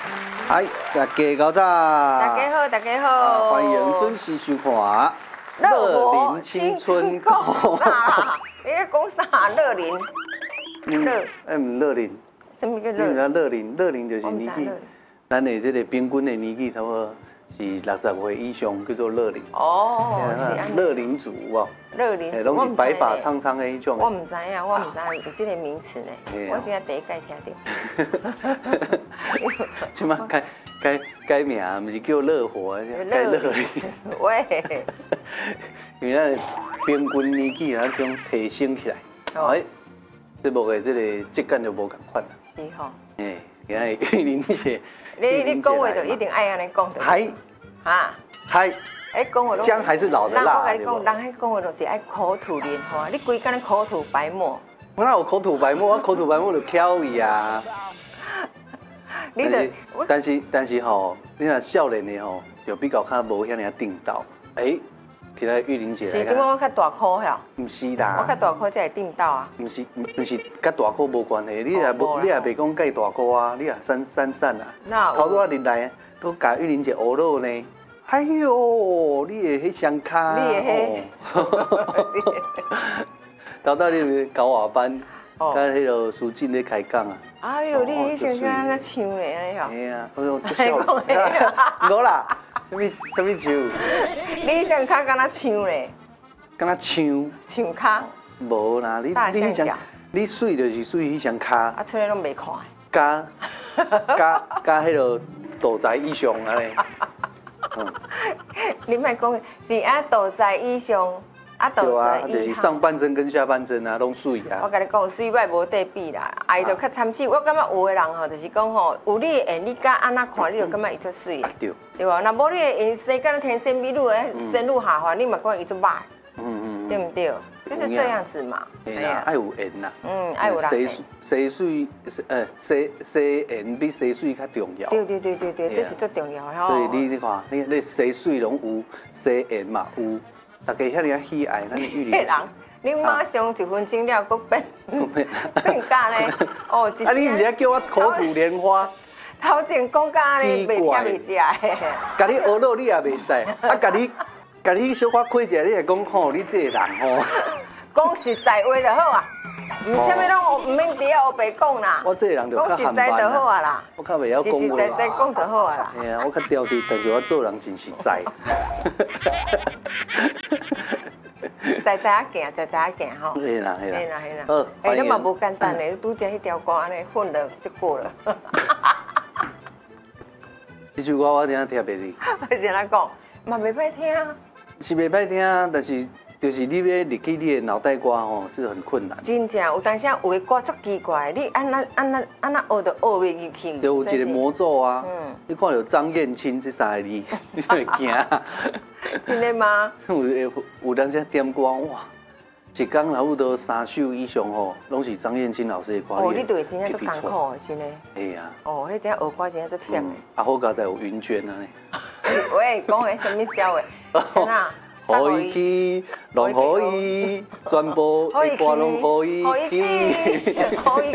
嗨，大家早早。 大家好，大家好。 欢迎准时收看《 乐龄青春讲啥啦？你咧讲啥？乐龄？ 唔乐龄。 什么叫因为乐？ 咱乐龄，乐龄就是年纪，咱的这个平均的年纪差不多是60岁以上，叫做乐龄。 哦，是安尼。 乐龄族哦。 乐龄族， 拢是白发苍苍的迄种。 我唔知影，我唔知有这个名词呢。我现在第一届听到。 即马改名，唔是叫乐活，改乐龄。 喂。 因为咱平均年纪啊，种提升起来，哎，节目的这个质感就无共款啦。 是吼。 哎，今日玉玲姐， 你讲话就一定爱安尼讲的。 嗨， 哈。 嗨。 哎，讲话都。 姜还是老的辣。 我跟你讲，人迄讲话就是爱口吐莲花，你规工咧口吐白沫。 我哪有口吐白沫？我口吐白沫就巧伊啊。但是吼，你若少年的吼，就比较较无遐尔定道。哎，其他玉玲姐来。 是，即摆我较大颗吼。 唔是啦。 我较大颗才会定到啊。 唔是，甲大颗无关系。你也袂讲介大颗啊，你也散啊。头拄仔入来，都甲玉玲姐学咯呢。哎呦，你的迄双脚。 你的迄。 头拄你高华班。甲迄个苏静咧开讲啊！ 哎呦，你迄像像那唱咧安尼吼？ 嘿啊，我就笑。无啦，什么唱？ 你像较敢若唱咧？ 敢若唱？ 唱脚？ 无啦，你水就是水迄双脚。 啊，出来拢袂看。 加迄个大材以上安尼。 你莫讲是啊，大材以上。 对啊，就是上半身跟下半身啊，拢水啊。 我跟你讲，水歹无得比啦，爱就较参差。我感觉有的人吼，就是讲吼，有你的缘，你甲安那看，你就感觉伊足水的，对吧？那无你的缘，生敢若天生美女的，生女下凡，你嘛讲伊足歹，对不对？就是这样子嘛。 哎呀，爱有缘呐。 爱有人缘。 生缘比生水较重要。 对，这是最重要的吼。 所以你看，你生水拢有，生缘嘛有。大家遐尔喜爱咱的玉玲姐。 你马上1分钟了，搁变假呢？哦， 啊，你唔是叫我口吐莲花？ 头前讲假呢，袂听袂食的。 甲你学到你也袂使，啊，甲你小可亏一下，你会讲吼，你这个人吼。 讲实在话就好啊，唔啥物拢唔免伫遐黑白讲啦。 我这个人就较讲实在就好啊啦。 我较袂晓讲话。 实实在在讲就好啊啦。 嘿啊，我较刁滴，但是我做人真实在。 在啊行吼。 嘿啦。 好。哎，你嘛无简单嘞，拄则迄条歌安尼混了就过了。 这首歌我听袂哩。 我先来讲，嘛袂歹听。 是袂歹听，但是就是你要入去你的脑袋瓜吼，是很困难。 真正有当时有的歌足奇怪，你安那学就学袂入去。 就有一个魔咒啊！你看到张燕青这三个字，你会惊。 真的吗？ 有当时点歌哇，一天差不多3首以上吼，拢是张燕青老师的歌。 哦，你对真正足艰苦的，真的。 哎呀。 哦，迄真学歌真正足忝的。 啊，好佳在有云娟啊呢。 喂，讲的什么笑话？啥啊？ 可以去，拢可以，全部的歌拢可以去。